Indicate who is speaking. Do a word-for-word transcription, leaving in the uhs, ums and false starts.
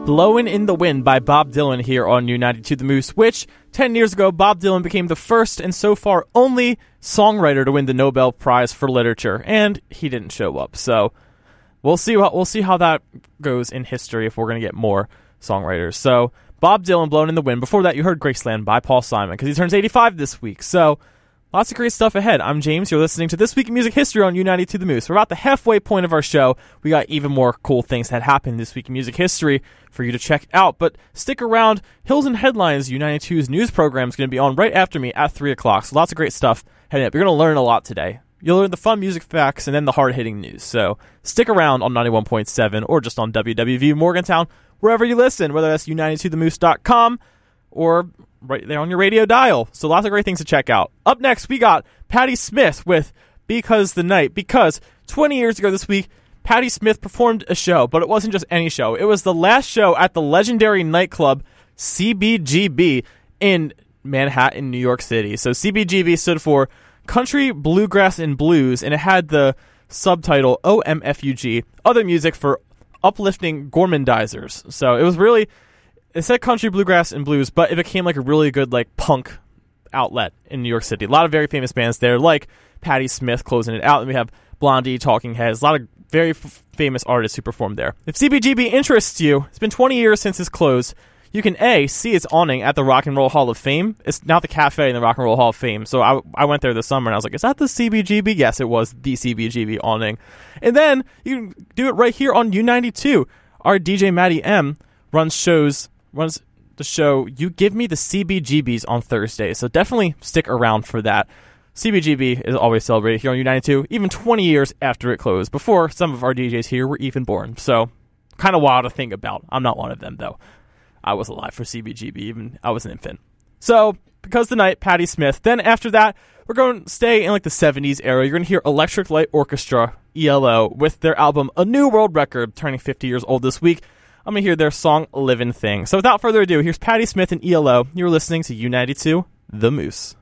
Speaker 1: Blowin' in the Wind by Bob Dylan here on U ninety-two The Moose, which ten years ago, Bob Dylan became the first and so far only songwriter to win the Nobel Prize for Literature, and he didn't show up. So we'll see how, we'll see how that goes in history if we're going to get more songwriters. So Bob Dylan, Blowin' in the Wind. Before that, you heard Graceland by Paul Simon, because he turns eighty-five this week. So lots of great stuff ahead. I'm James. You're listening to This Week in Music History on U ninety-two The Moose. We're about the halfway point of our show. We got even more cool things that happened this week in music history for you to check out. But stick around. Hills and Headlines, U ninety-two's news program, is going to be on right after me at three o'clock. So lots of great stuff heading up. You're going to learn a lot today. You'll learn the fun music facts and then the hard-hitting news. So stick around on ninety-one point seven or just on W W V Morgantown, wherever you listen, whether that's U ninety-two the moose dot com or right there on your radio dial. So lots of great things to check out. Up next, we got Patti Smith with Because the Night. Because twenty years ago this week, Patti Smith performed a show, but it wasn't just any show. It was the last show at the legendary nightclub C B G B in Manhattan, New York City. So C B G B stood for Country, Bluegrass, and Blues, and it had the subtitle O M F U G, Other Music for Uplifting Gormandizers. So it was really... It said country, bluegrass, and blues, but it became like a really good like punk outlet in New York City. A lot of very famous bands there, like Patti Smith closing it out, and we have Blondie, Talking Heads, a lot of very f- famous artists who performed there. If C B G B interests you, it's been twenty years since it's closed. You can A, see its awning at the Rock and Roll Hall of Fame. It's now the cafe in the Rock and Roll Hall of Fame. So I, I went there this summer, and I was like, is that the C B G B? Yes, it was the C B G B awning. And then you can do it right here on U ninety-two. Our D J Maddie M runs shows... runs the show You Give Me the C B G Bs on Thursday, so definitely stick around for that. C B G B is always celebrated here on U ninety-two, even twenty years after it closed, before some of our D Js here were even born. So, kind of wild to think about. I'm not one of them, though. I was alive for C B G B, even I was an infant. So, Because the Night, Patti Smith. Then after that, we're going to stay in like the seventies era. You're going to hear Electric Light Orchestra, E L O, with their album A New World Record, turning fifty years old this week. I'm going to hear their song Livin' Thing. So without further ado, here's Patti Smith and E L O. You're listening to U ninety-two, The Moose.